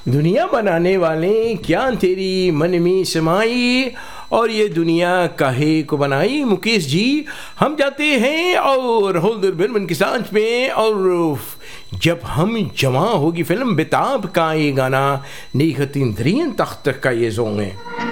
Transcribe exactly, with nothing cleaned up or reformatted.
दुनिया बनाने वाले क्या तेरी मन में समाई, और ये दुनिया काहे को बनाई। मुकेश जी, हम जाते हैं और होल्डर बिरमन की सांच में, और जब हम जमा होगी फिल्म बेताब का ये गाना नीखतीन तरीन तख्त का ये जोंग है।